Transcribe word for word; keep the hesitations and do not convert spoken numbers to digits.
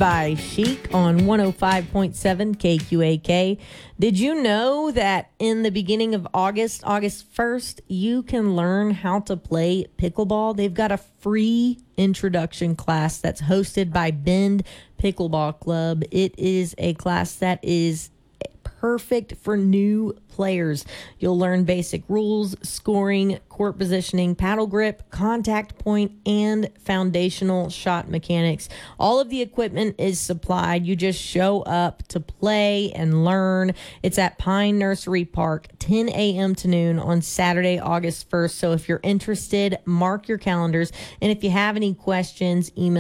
by Chic on one oh five point seven K Q A K. Did you know that in the beginning of August, August first, you can learn how to play pickleball? They've got a free introduction class that's hosted by Bend Pickleball Club. It is a class that is perfect for new players. You'll learn basic rules, scoring, court positioning, paddle grip, contact point, and foundational shot mechanics. All of the equipment is supplied. You just show up to play and learn. It's at Pine Nursery Park, ten a.m. to noon on Saturday, August first. So if you're interested, mark your calendars. And if you have any questions, email